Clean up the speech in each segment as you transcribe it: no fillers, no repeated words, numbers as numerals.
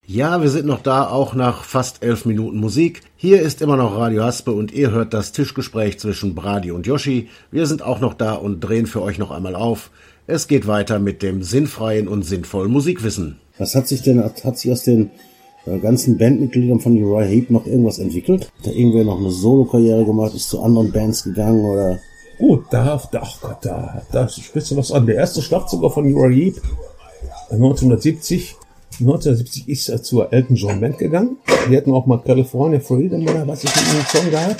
Ja, wir sind noch da, auch nach fast 11 Minuten Musik. Hier ist immer noch Radio Haspe und ihr hört das Tischgespräch zwischen Brady und Yoshi. Wir sind auch noch da und drehen für euch noch einmal auf. Es geht weiter mit dem sinnfreien und sinnvollen Musikwissen. Was hat sich aus den ganzen Bandmitgliedern von Uriah Heep noch irgendwas entwickelt? Hat da irgendwer noch eine Solo-Karriere gemacht, ist zu anderen Bands gegangen oder? Gut, da sprichst du was an. Der erste Schlagzeuger von Uriah Heep 1970 ist er zur Elton John Band gegangen. Die hatten auch mal California Freedom oder was ich in dem Song gehabt.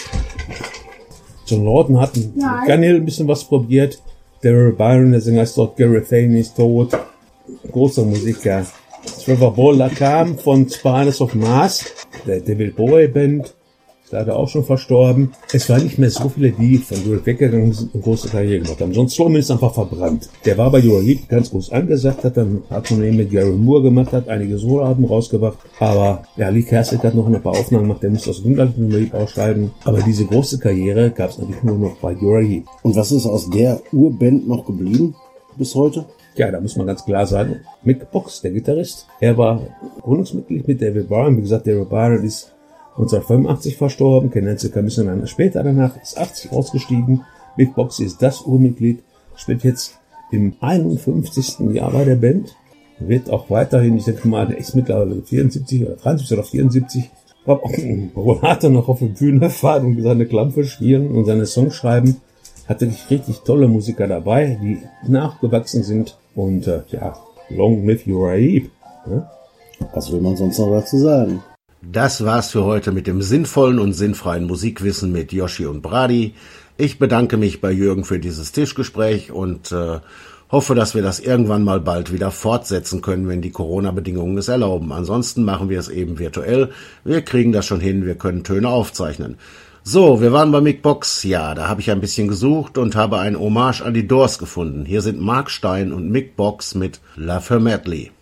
John Lawton hat mit Gunhill ein bisschen was probiert. Daryl Byron, der Sänger, ist dort. Gary Fane ist tot. Großer Musiker. Trevor Bowler kam von Spiders of Mars, der David Bowie Band. Ist leider auch schon verstorben. Es waren nicht mehr so viele, die von Uriah weggegangen sind und große Karriere gemacht haben. John Strowman ist einfach verbrannt. Der war bei Uriah Heep ganz groß angesagt, hat man eben mit Gary Moore gemacht, hat einige Soloalben rausgebracht. Aber ja, Lee Kerslake hat noch ein paar Aufnahmen gemacht, der musste aus Dunkelheit mit Uriah Heep ausscheiden. Aber diese große Karriere gab es natürlich nur noch bei Uriah Heep. Und was ist aus der Urband noch geblieben bis heute? Ja, da muss man ganz klar sagen, Mick Box, der Gitarrist, er war Gründungsmitglied mit David Byron. Wie gesagt, David Byron ist 1985 verstorben, Ken Nancy kam ein bisschen später danach, ist 80 ausgestiegen. Mick Box ist das Urmitglied, spielt jetzt im 51. Jahr bei der Band, wird auch weiterhin, ich denke mal, er ist mittlerweile 74 oder 73 oder 74, Rolate noch auf der Bühne fahren und seine Klampfe spielen und seine Songs schreiben. Hat wirklich richtig tolle Musiker dabei, die nachgewachsen sind und long live Uriah Heep. Ja? Was will man sonst noch dazu sagen? Das war's für heute mit dem sinnvollen und sinnfreien Musikwissen mit Yoshi und Brady. Ich bedanke mich bei Jürgen für dieses Tischgespräch und hoffe, dass wir das irgendwann mal bald wieder fortsetzen können, wenn die Corona-Bedingungen es erlauben. Ansonsten machen wir es eben virtuell. Wir kriegen das schon hin, wir können Töne aufzeichnen. So, wir waren bei Mick Box. Ja, da habe ich ein bisschen gesucht und habe ein Hommage an die Doors gefunden. Hier sind Mark Stein und Mick Box mit Love Her Madly.